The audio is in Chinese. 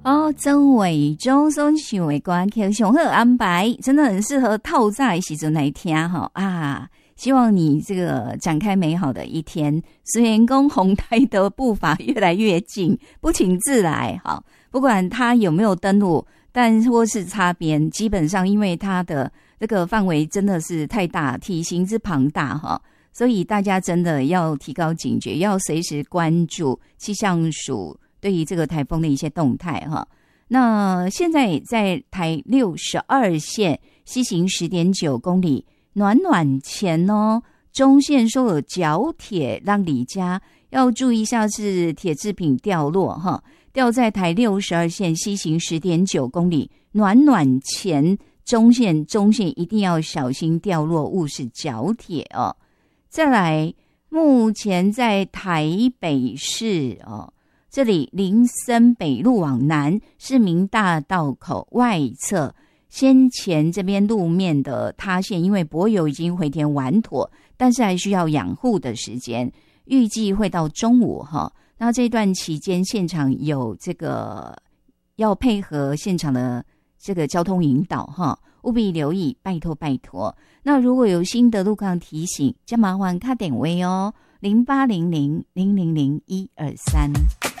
哦，曾伟忠送曲为歌曲上好安排，真的很适合透早的时阵来听哈啊！希望你这个展开美好的一天。虽然讲红台的步伐越来越近，不请自来哈。不管它有没有登陆，但或是擦边，基本上因为它的这个范围真的是太大，体型之庞大哈，所以大家真的要提高警觉，要随时关注气象署对于这个台风的一些动态哈。那现在在台62线西行 10.9 公里暖暖前哦，中线说有角铁让李家要注意一下是铁制品掉落哈，掉在台62线西行 10.9 公里暖暖前中线一定要小心掉落物是角铁哦。再来，目前在台北市哦，这里林森北路往南市民大道口外侧，先前这边路面的塌陷，因为柏油已经回填完妥，但是还需要养护的时间，预计会到中午哈。那这段期间现场有这个要配合现场的这个交通引导哈，务必留意，拜托拜托。那如果有新的路况提醒，就麻烦打电话哦，0800 000 123。